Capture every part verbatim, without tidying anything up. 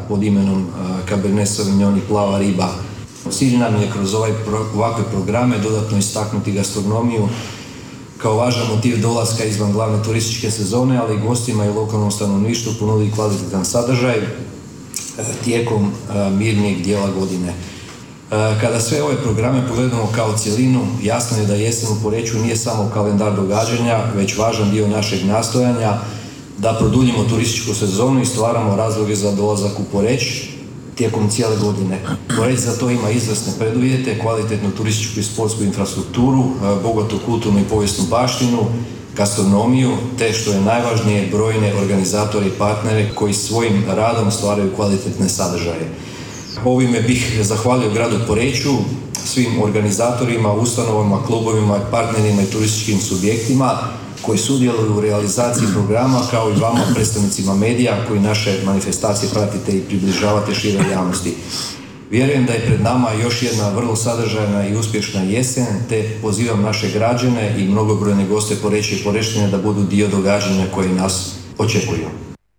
pod imenom Cabernet Sauvignon i Plava riba. Cilj nam je kroz ovaj, ovakve programe dodatno istaknuti gastronomiju kao važan motiv dolaska izvan glavne turističke sezone, ali i gostima i lokalnom stanovništvu ponudi kvalitetan sadržaj tijekom mirnijeg dijela godine. Kada sve ove programe pogledamo kao cjelinu, jasno je da jesen u Poreču nije samo kalendar događanja, već važan dio našeg nastojanja da produljimo turističku sezonu i stvaramo razloge za dolazak u Poreč tijekom cijele godine. Poreč za to ima izvrsne preduvjete, kvalitetnu turističku i sportsku infrastrukturu, bogatu kulturnu i povijesnu baštinu, gastronomiju, te što je najvažnije brojne organizatore i partnere koji svojim radom stvaraju kvalitetne sadržaje. Ovime bih zahvalio gradu Poreču, svim organizatorima, ustanovama, klubovima, partnerima i turističkim subjektima koji sudjeluju u realizaciji programa, kao i vama, predstavnicima medija, koji naše manifestacije pratite i približavate široj javnosti. Vjerujem da je pred nama još jedna vrlo sadržajna i uspješna jesen, te pozivam naše građane i mnogobrojne goste Poreča i Porečane da budu dio događanja koji nas očekuju.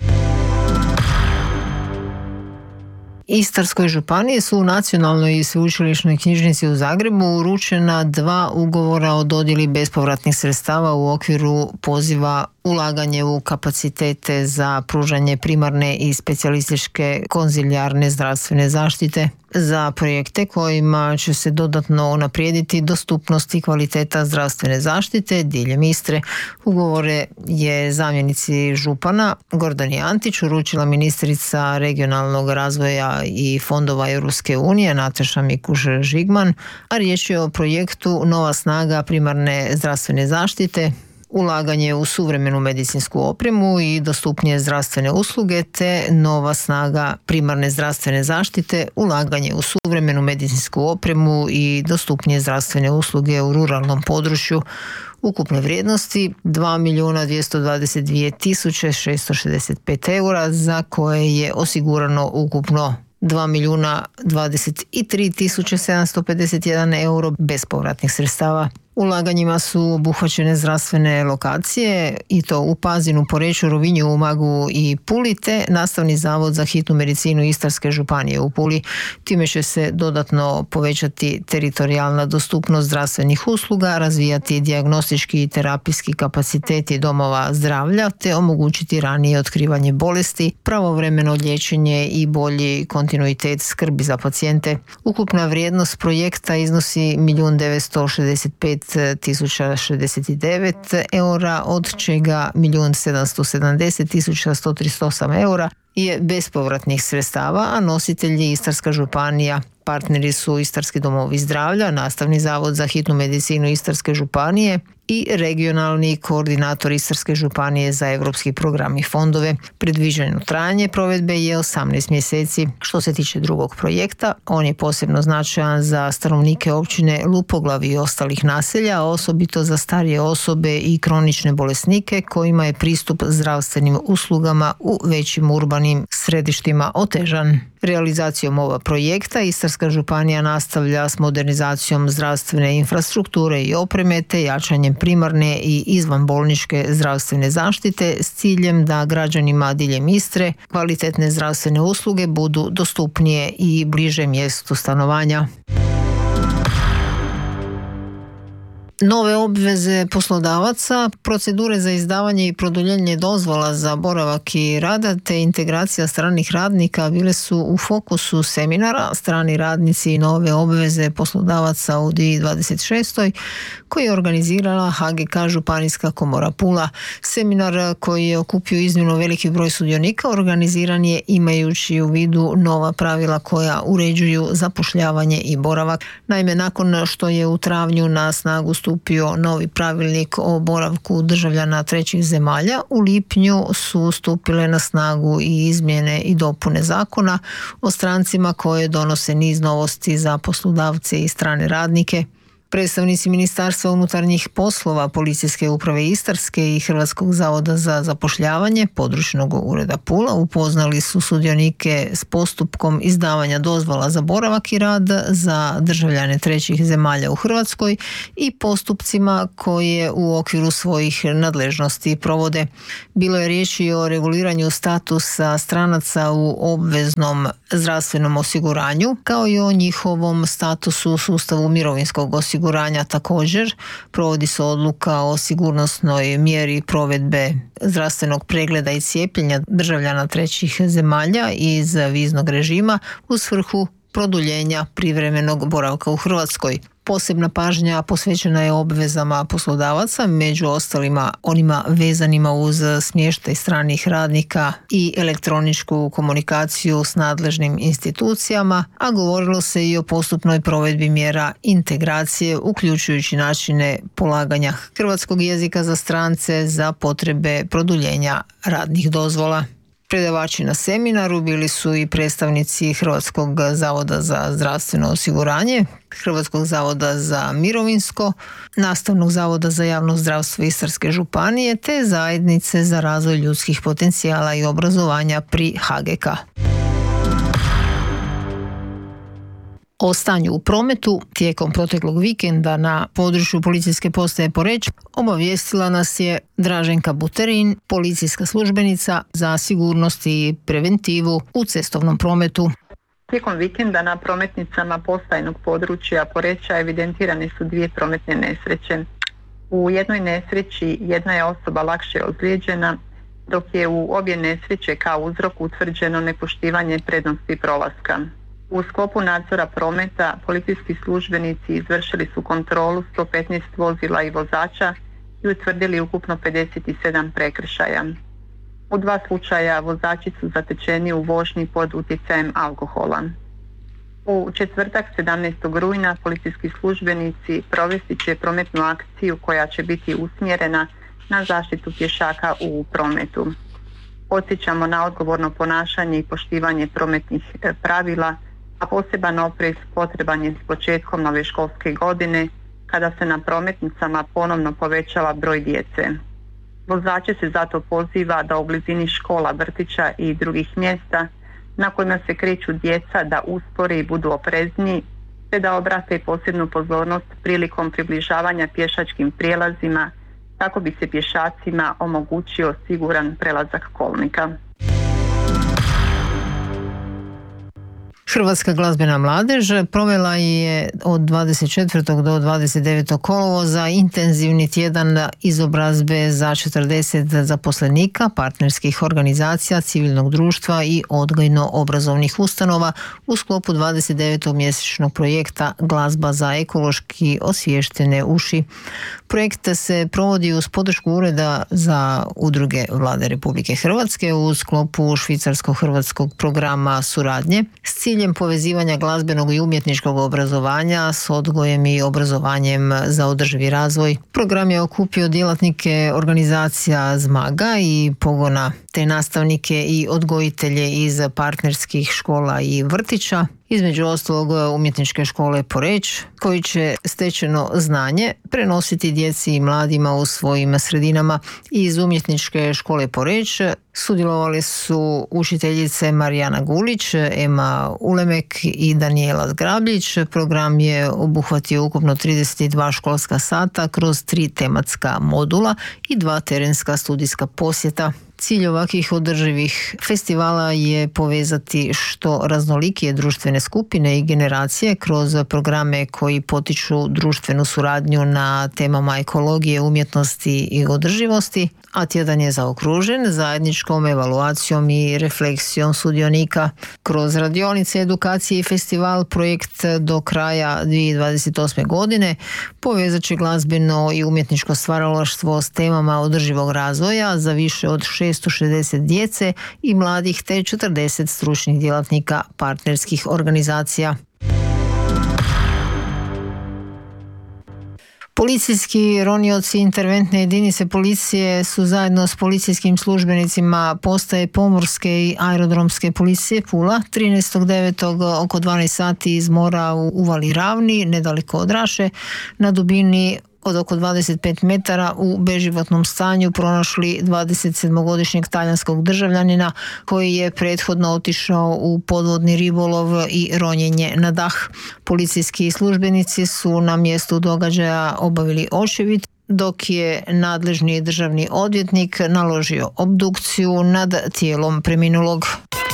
Istarskoj županiji su u Nacionalnoj i sveučilišnoj knjižnici u Zagrebu uručena dva ugovora o dodjeli bespovratnih sredstava u okviru poziva ulaganje u kapacitete za pružanje primarne i specijalističke konzilijarne zdravstvene zaštite za projekte kojima će se dodatno unaprijediti dostupnost i kvaliteta zdravstvene zaštite diljem Istre. Ugovore je zamjenici župana Gordani Antić uručila ministrica regionalnog razvoja i fondova Europske unije Nataša Mikuš-Žigman, a riječ je o projektu Nova snaga primarne zdravstvene zaštite, ulaganje u suvremenu medicinsku opremu i dostupnije zdravstvene usluge, te Nova snaga primarne zdravstvene zaštite, ulaganje u suvremenu medicinsku opremu i dostupnije zdravstvene usluge u ruralnom području, ukupne vrijednosti dva milijuna dvjesto dvadeset dvije tisuće šesto šezdeset pet eura, za koje je osigurano ukupno dva milijuna dvadeset tri tisuće sedamsto pedeset jedan euro bespovratnih sredstava. Ulaganjima su obuhvaćene zdravstvene lokacije i to u Pazinu, Poreču, Rovinju, Umagu i Puli, te Nastavni zavod za hitnu medicinu Istarske županije u Puli. Time će se dodatno povećati teritorijalna dostupnost zdravstvenih usluga, razvijati dijagnostički i terapijski kapaciteti domova zdravlja, te omogućiti ranije otkrivanje bolesti, pravovremeno liječenje i bolji kontinuitet skrbi za pacijente. Ukupna vrijednost projekta iznosi milijun devetsto šezdeset pet tisuća šezdeset devet eura, od čega milijun sedamsto sedamdeset tisuća sto trideset osam eura je bespovratnih sredstava, a nositelj je Istarska županija. Partneri su Istarski domovi zdravlja, Nastavni zavod za hitnu medicinu Istarske županije i regionalni koordinator Istarske županije za europski program i fondove. Predviđeno trajanje provedbe je osamnaest mjeseci. Što se tiče drugog projekta, on je posebno značajan za stanovnike općine Lupoglav i ostalih naselja, osobito za starije osobe i kronične bolesnike kojima je pristup zdravstvenim uslugama u većim urbanim središtima otežan. Realizacijom ova projekta Istarska županija nastavlja s modernizacijom zdravstvene infrastrukture i opreme te jačanjem primarne i izvanbolničke zdravstvene zaštite s ciljem da građanima diljem Istre kvalitetne zdravstvene usluge budu dostupnije i bliže mjestu stanovanja. Nove obveze poslodavaca, procedure za izdavanje i produljenje dozvola za boravak i rada te integracija stranih radnika bile su u fokusu seminara Strani radnici i nove obveze poslodavaca u dvije tisuće dvadeset šestoj koji je organizirala H G K Županijska komora Pula. Seminar koji je okupio iznimno veliki broj sudionika organiziran je imajući u vidu nova pravila koja uređuju zapošljavanje i boravak. Naime, nakon što je u travnju na snagu stupio novi pravilnik o boravku državljana trećih zemalja, u lipnju su stupile na snagu i izmjene i dopune zakona o strancima koje donose niz novosti za poslodavce i strane radnike. Predstavnici Ministarstva unutarnjih poslova, Policijske uprave Istarske i Hrvatskog zavoda za zapošljavanje područnog ureda Pula upoznali su sudionike s postupkom izdavanja dozvola za boravak i rad za državljane trećih zemalja u Hrvatskoj i postupcima koje u okviru svojih nadležnosti provode. Bilo je riječi o reguliranju statusa stranaca u obveznom zdravstvenom osiguranju, kao i o njihovom statusu u sustavu mirovinskog osiguranja. Također provodi se odluka o sigurnosnoj mjeri provedbe zdravstvenog pregleda i cijepljenja državljana trećih zemalja iz viznog režima u svrhu produljenja privremenog boravka u Hrvatskoj. Posebna pažnja posvećena je obvezama poslodavaca, među ostalima onima vezanima uz smještaj stranih radnika i elektroničku komunikaciju s nadležnim institucijama, a govorilo se i o postupnoj provedbi mjera integracije, uključujući načine polaganja hrvatskog jezika za strance za potrebe produljenja radnih dozvola. Predavači na seminaru bili su i predstavnici Hrvatskog zavoda za zdravstveno osiguranje, Hrvatskog zavoda za mirovinsko, Nastavnog zavoda za javno zdravstvo Istarske županije te Zajednice za razvoj ljudskih potencijala i obrazovanja pri H G K. O stanju u prometu tijekom proteklog vikenda na području policijske postaje Poreč obavijestila nas je Draženka Buterin, policijska službenica za sigurnost i preventivu u cestovnom prometu. Tijekom vikenda na prometnicama postajnog područja Poreča evidentirane su dvije prometne nesreće. U jednoj nesreći jedna je osoba lakše ozlijeđena, dok je u obje nesreće kao uzrok utvrđeno nepoštivanje prednosti prolaska. U sklopu nadzora prometa policijski službenici izvršili su kontrolu sto petnaest vozila i vozača i utvrdili ukupno pedeset sedam prekršaja. U dva slučaja vozači su zatečeni u vožnji pod utjecajem alkohola. U četvrtak sedamnaestog rujna policijski službenici provesti će prometnu akciju koja će biti usmjerena na zaštitu pješaka u prometu. Podsjećamo na odgovorno ponašanje i poštivanje prometnih pravila, a poseban oprez potreban je s početkom nove školske godine kada se na prometnicama ponovno povećava broj djece. Vozače se zato poziva da u blizini škola, vrtića i drugih mjesta na kojima se kreću djeca da uspore i budu oprezniji, te da obrate posebnu pozornost prilikom približavanja pješačkim prijelazima kako bi se pješacima omogućio siguran prelazak kolnika. Hrvatska glazbena mladež provela je od dvadeset četvrtog do dvadeset devetog kolovoza intenzivni tjedan izobrazbe za četrdeset zaposlenika, partnerskih organizacija, civilnog društva i odgojno-obrazovnih ustanova u sklopu dvadeset devetog mjesečnog projekta Glazba za ekološki osviještene uši. Projekt se provodi uz podršku Ureda za udruge Vlade Republike Hrvatske u sklopu švicarsko-hrvatskog programa suradnje s ciljem povezivanja glazbenog i umjetničkog obrazovanja s odgojem i obrazovanjem za održivi razvoj. Program je okupio djelatnike organizacija Zmaga i Pogona, te nastavnike i odgojitelje iz partnerskih škola i vrtića, između ostalog umjetničke škole Poreč, koji će stečeno znanje prenositi djeci i mladima u svojim sredinama. Iz umjetničke škole Poreč sudjelovali su učiteljice Marijana Gulić, Ema Ulemek i Danijela Zgrabljić. Program je obuhvatio ukupno trideset dva školska sata kroz tri tematska modula i dva terenska studijska posjeta. Cilj ovakvih održivih festivala je povezati što raznolikije društvene skupine i generacije kroz programe koji potiču društvenu suradnju na temama ekologije, umjetnosti i održivosti, a tjedan je zaokružen zajedničkom evaluacijom i refleksijom sudionika. Kroz radionice, edukacije i festival projekt do kraja dvije tisuće dvadeset osme. godine povezat će glazbeno i umjetničko stvaralaštvo s temama održivog razvoja za više od šesto šezdeset djece i mladih te četrdeset stručnih djelatnika partnerskih organizacija. Policijski ronioci interventne jedinice policije su zajedno s policijskim službenicima postaje pomorske i aerodromske policije Pula trinaestog devetog oko dvanaest sati iz mora u Uvali Ravni, nedaleko od Raše, na dubini od oko dvadeset pet metara u beživotnom stanju pronašli dvadesetsedmogodišnjeg talijanskog državljanina koji je prethodno otišao u podvodni ribolov i ronjenje na dah. Policijski službenici su na mjestu događaja obavili očevid, dok je nadležni državni odvjetnik naložio obdukciju nad tijelom preminulog.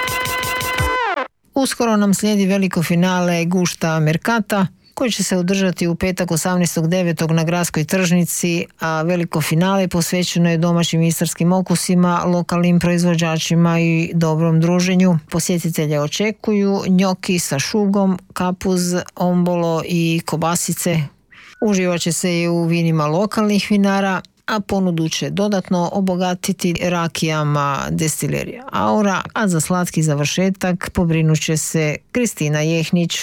Uskoro nam slijedi veliko finale Gušta Merkata, koji će se održati u petak osamnaestog devetog na gradskoj tržnici, a veliko finale posvećeno je domaćim istarskim okusima, lokalnim proizvođačima i dobrom druženju. Posjetitelje očekuju njoki sa šugom, kapuz, ombolo i kobasice. Uživat će se i u vinima lokalnih vinara, a ponudu će dodatno obogatiti rakijama destilerija Aura, a za slatki završetak pobrinut će se Kristina Jehnić.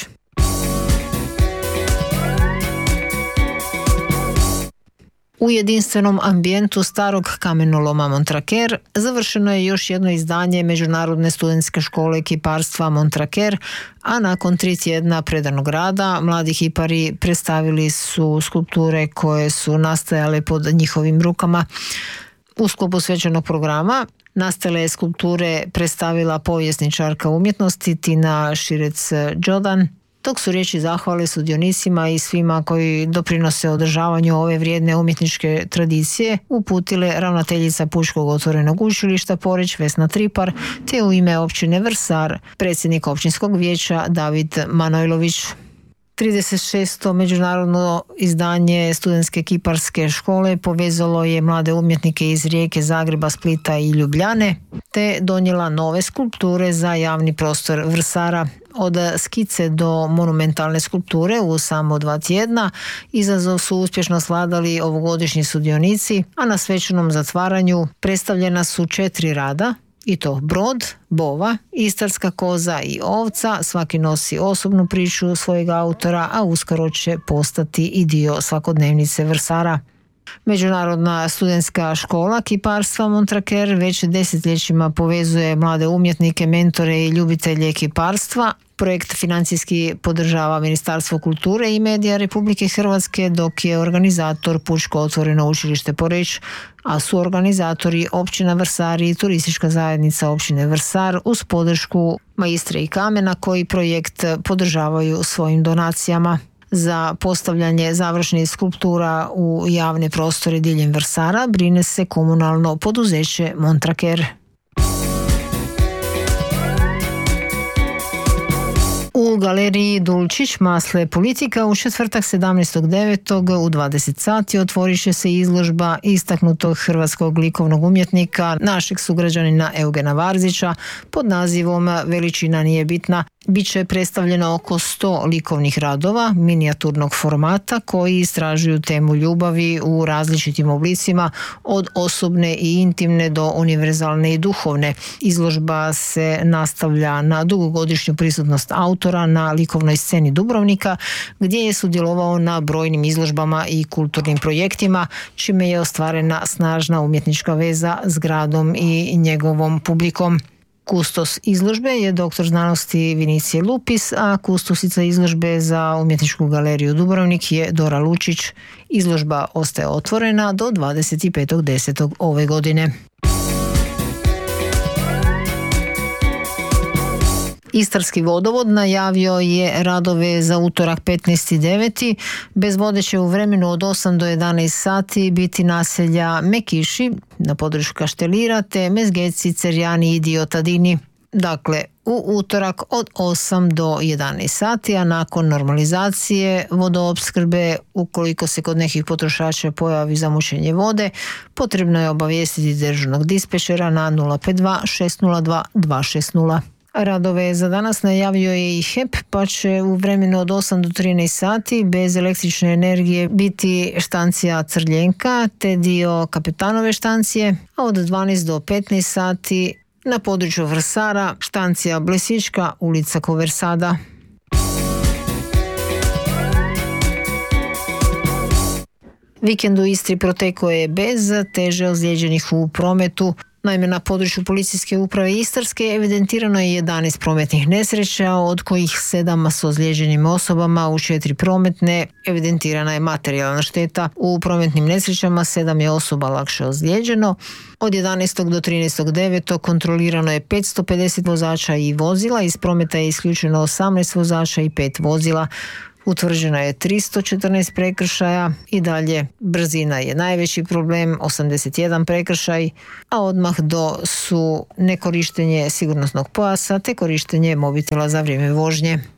U jedinstvenom ambijentu starog kamenoloma Montraker završeno je još jedno izdanje Međunarodne studentske škole kiparstva Montraker, a nakon tri tjedna predanog rada mladi kipari predstavili su skulpture koje su nastajale pod njihovim rukama. U sklopu svečanog programa nastale skulpture predstavila povjesničarka umjetnosti Tina Širec-Đodan, dok su riječi zahvale sudionicima i svima koji doprinose održavanju ove vrijedne umjetničke tradicije uputile ravnateljica Pučkog otvorenog učilišta Poreč Vesna Tripar, te u ime općine Vrsar predsjednik općinskog vijeća David Manojlović. trideset šesto međunarodno izdanje studentske kiparske škole povezalo je mlade umjetnike iz Rijeke, Zagreba, Splita i Ljubljane, te donijela nove skulpture za javni prostor Vrsara. Od skice do monumentalne skulpture u samo dva tjedna izazov su uspješno sladali ovogodišnji sudionici, a na svečanom zatvaranju predstavljena su četiri rada, i to brod, bova, istarska koza i ovca. Svaki nosi osobnu priču svojeg autora, a uskoro će postati i dio svakodnevnice Vrsara. Međunarodna studentska škola kiparstva Montraker već desetljećima povezuje mlade umjetnike, mentore i ljubitelje kiparstva. Projekt financijski podržava Ministarstvo kulture i medija Republike Hrvatske, dok je organizator Pučko otvoreno učilište Poreč, a su organizatori općina Vrsar i turistička zajednica općine Vrsar uz podršku Maistre i Kamena, koji projekt podržavaju svojim donacijama. Za postavljanje završnih skulptura u javne prostore diljem Vrsara brine se komunalno poduzeće Montraker. U galeriji Dulčić Masle politika u četvrtak sedamnaestog devetog u dvadeset sati otvorit će se izložba istaknutog hrvatskog likovnog umjetnika, našeg sugrađanina Eugena Varzića, pod nazivom Veličina nije bitna. Biće predstavljeno oko sto likovnih radova minijaturnog formata koji istražuju temu ljubavi u različitim oblicima, od osobne i intimne do univerzalne i duhovne. Izložba se nastavlja na dugogodišnju prisutnost autora na likovnoj sceni Dubrovnika, gdje je sudjelovao na brojnim izložbama i kulturnim projektima, čime je ostvarena snažna umjetnička veza s gradom i njegovom publikom. Kustos izložbe je doktor znanosti Vinicije Lupis, a kustosica izložbe za umjetničku galeriju Dubrovnik je Dora Lučić. Izložba ostaje otvorena do dvadeset petog desetog ove godine. Istarski vodovod najavio je radove za utorak petnaesti deveti Bez vode će u vremenu od osam do jedanaest sati biti naselja Mekiši na području Kaštelira te Mezgeci, Cerjani i dio Tadini. Dakle, u utorak od osam do jedanaest sati, a nakon normalizacije vodoopskrbe, ukoliko se kod nekih potrošača pojavi zamućenje vode, potrebno je obavijestiti dežurnog dispečera na nula pet dva šest nula dva dva šest nula. Radove za danas najavio je i H E P, pa će u vremenu od osam do trinaest sati bez električne energije biti štancija Crljenka te dio Kapetanove štancije, a od dvanaest do petnaest sati na području Vrsara štancija Blesička, ulica Koversada. Vikend u Istri protekao je bez teže ozlijeđenih u prometu. Naime, na području policijske uprave Istarske evidentirano je jedanaest prometnih nesreća, od kojih sedam s ozlijeđenim osobama, u četiri prometne evidentirana je materijalna šteta. U prometnim nesrećama sedam je osoba lakše ozlijeđeno. Od jedanaestog do trinaestog devetog kontrolirano je petsto pedeset vozača i vozila, iz prometa je isključeno osamnaest vozača i pet vozila. Utvrđeno je tristo četrnaest prekršaja i dalje brzina je najveći problem, osamdeset jedan prekršaj, a odmah do su nekorištenje sigurnosnog pojasa te korištenje mobitela za vrijeme vožnje.